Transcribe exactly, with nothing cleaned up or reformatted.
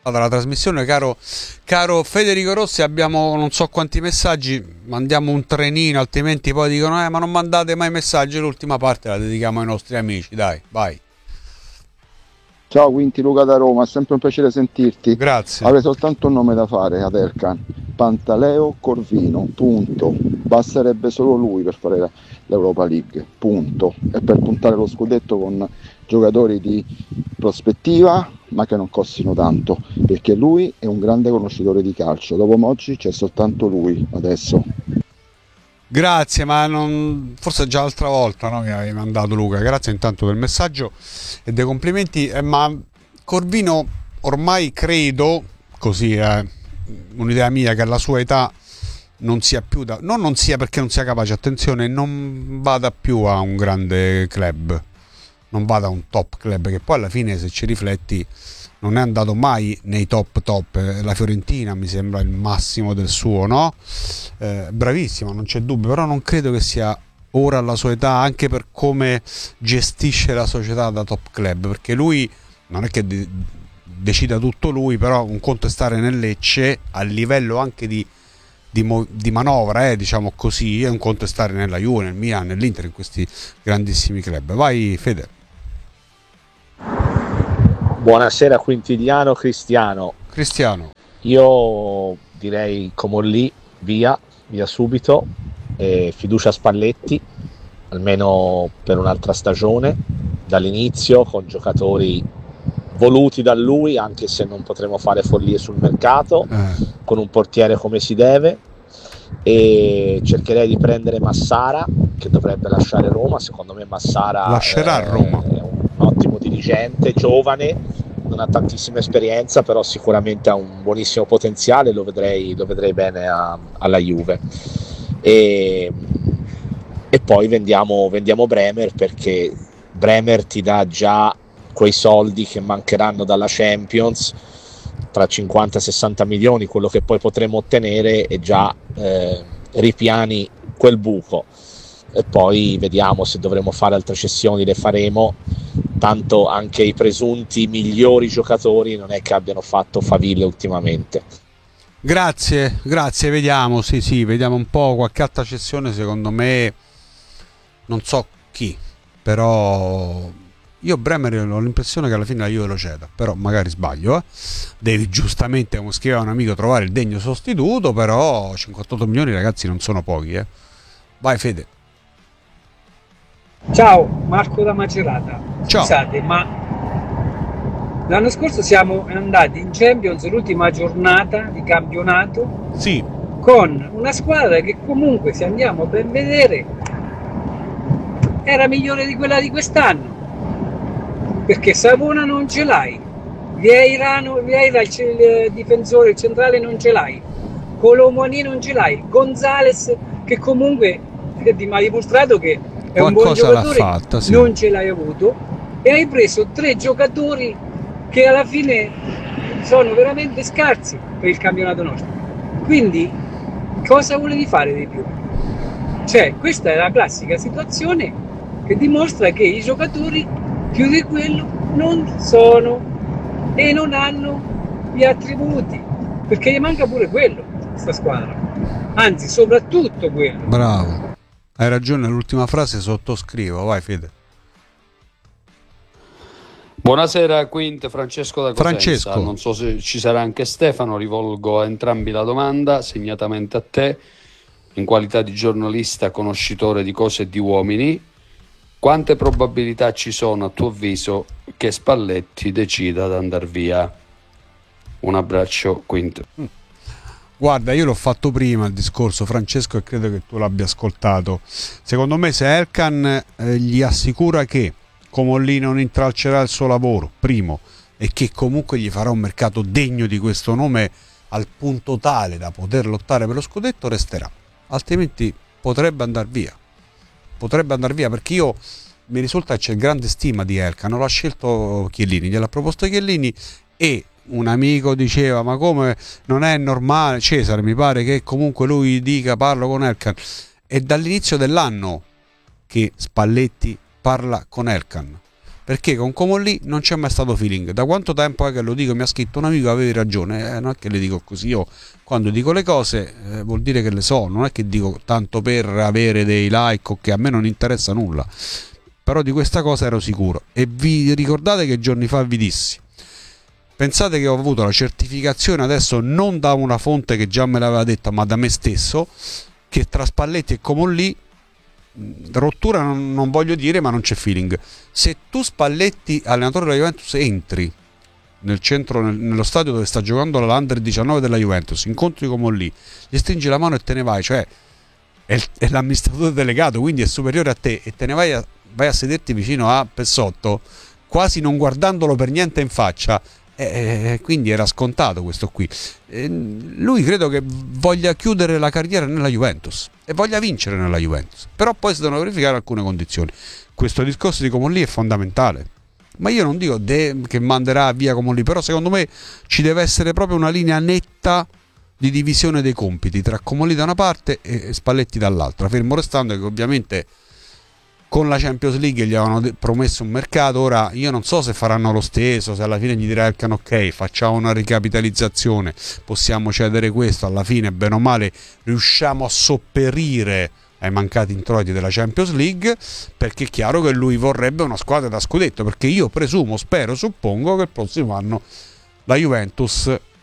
La trasmissione, caro, caro Federico Rossi, abbiamo non so quanti messaggi, mandiamo un trenino, altrimenti poi dicono eh ma non mandate mai messaggi, l'ultima parte la dedichiamo ai nostri amici, dai, vai. Ciao Quinti, Luca da Roma, è sempre un piacere sentirti. Grazie. Avrei soltanto un nome da fare ad Erkan, Pantaleo Corvino, punto. Basterebbe solo lui per fare l'Europa League, punto. E per puntare lo scudetto con giocatori di prospettiva, ma che non costino tanto, perché lui è un grande conoscitore di calcio. Dopo Moggi c'è soltanto lui adesso. Grazie, ma non... forse già l'altra volta, no, mi avevi mandato Luca. Grazie intanto del messaggio e dei complimenti. Eh, ma Corvino ormai credo, così è eh, un'idea mia, che alla sua età non sia più da... non non sia perché non sia capace, attenzione, non vada più a un grande club, non vada a un top club, che poi alla fine, se ci rifletti, non è andato mai nei top top. La Fiorentina mi sembra il massimo del suo, no? Eh, bravissimo, non c'è dubbio, però non credo che sia ora alla sua età, anche per come gestisce la società da top club, perché lui non è che de- decida tutto lui, però un conto è stare nel Lecce a livello anche di, di, mo- di manovra, eh, diciamo così, è un conto è stare nella Juve, nel Milan, nell'Inter, in questi grandissimi club. Vai Fede. Buonasera Quintiliano, Cristiano. Cristiano. Io direi come lì, via, via subito, e fiducia a Spalletti, almeno per un'altra stagione, dall'inizio, con giocatori voluti da lui, anche se non potremo fare follie sul mercato, Eh. con un portiere come si deve, e cercherei di prendere Massara, che dovrebbe lasciare Roma. Secondo me Massara Lascerà eh, Roma. è un ottimo dirigente, giovane, non ha tantissima esperienza, però sicuramente ha un buonissimo potenziale, lo vedrei, lo vedrei bene a, alla Juve. E, e poi vendiamo, vendiamo Bremer, perché Bremer ti dà già quei soldi che mancheranno dalla Champions, tra cinquanta e sessanta milioni, quello che poi potremo ottenere, e già eh, ripiani quel buco. E poi vediamo se dovremo fare altre cessioni, le faremo, tanto anche i presunti migliori giocatori non è che abbiano fatto faville ultimamente. Grazie, grazie, vediamo, sì sì, vediamo un po', qualche altra cessione, secondo me, non so chi, però io Bremer ho l'impressione che alla fine la Juve lo ceda, però magari sbaglio, eh. Devi giustamente, come scriveva un amico, trovare il degno sostituto, però cinquantotto milioni ragazzi non sono pochi, eh. Vai Fede. Ciao, Marco da Macerata. Ciao. Scusate, ma l'anno scorso siamo andati in Champions, l'ultima giornata di campionato, sì, con una squadra che comunque, se andiamo a ben vedere, era migliore di quella di quest'anno, perché Savona non ce l'hai, Vieira, Vieira il, il difensore, il centrale non ce l'hai, Colomoni non ce l'hai, Gonzales che comunque è di mai dimostrato che è un buon giocatore, fatta, sì. Non ce l'hai avuto, e hai preso tre giocatori che alla fine sono veramente scarsi per il campionato nostro. Quindi cosa volevi fare di più? Cioè, questa è la classica situazione che dimostra che i giocatori più di quello non sono e non hanno gli attributi, perché gli manca pure quello, questa squadra, anzi soprattutto quello. Bravo, hai ragione, l'ultima frase sottoscrivo. Vai Fede. Buonasera Quint, Francesco da Cosenza. Francesco. Non so se ci sarà anche Stefano, rivolgo a entrambi la domanda, segnatamente a te, in qualità di giornalista conoscitore di cose e di uomini. Quante probabilità ci sono, a tuo avviso, che Spalletti decida ad andare via? Un abbraccio, Quint. Mm. Guarda, io l'ho fatto prima il discorso, Francesco, e credo che tu l'abbia ascoltato. Secondo me, se Erkan eh, gli assicura che Comolli non intralcerà il suo lavoro, primo, e che comunque gli farà un mercato degno di questo nome al punto tale da poter lottare per lo scudetto, resterà. Altrimenti potrebbe andare via. Potrebbe andare via, perché io mi risulta che c'è grande stima di Erkan. Non l'ha scelto Chiellini, gliel'ha proposto Chiellini, e un amico diceva: ma come, non è normale, Cesare mi pare, che comunque lui dica parlo con Erkan. È dall'inizio dell'anno che Spalletti parla con Erkan, perché con Comolli non c'è mai stato feeling. Da quanto tempo è che lo dico? Mi ha scritto un amico, avevi ragione, eh, non è che le dico così. Io quando dico le cose eh, vuol dire che le so, non è che dico tanto per avere dei like o che a me non interessa nulla, però di questa cosa ero sicuro. E vi ricordate che giorni fa vi dissi, pensate che ho avuto la certificazione adesso non da una fonte che già me l'aveva detta, ma da me stesso, che tra Spalletti e Comolli rottura non, non voglio dire, ma non c'è feeling. Se tu, Spalletti, allenatore della Juventus, entri nel centro, nel, nello stadio dove sta giocando la Under diciannove della Juventus, incontri Comolli, gli stringi la mano e te ne vai, cioè è, è l'amministratore delegato, quindi è superiore a te, e te ne vai a, vai a sederti vicino a Pessotto, quasi non guardandolo per niente in faccia. Eh, quindi era scontato questo qui. Eh, lui credo che voglia chiudere la carriera nella Juventus e voglia vincere nella Juventus, però poi si devono verificare alcune condizioni. Questo discorso di Comolli è fondamentale, ma io non dico de- che manderà via Comolli, però secondo me ci deve essere proprio una linea netta di divisione dei compiti tra Comolli da una parte e Spalletti dall'altra, fermo restando che ovviamente con la Champions League gli avevano de- promesso un mercato. Ora io non so se faranno lo stesso, se alla fine gli diranno ok, facciamo una ricapitalizzazione, possiamo cedere questo, alla fine bene o male riusciamo a sopperire ai mancati introiti della Champions League, perché è chiaro che lui vorrebbe una squadra da scudetto, perché io presumo, spero, suppongo che il prossimo anno la Juventus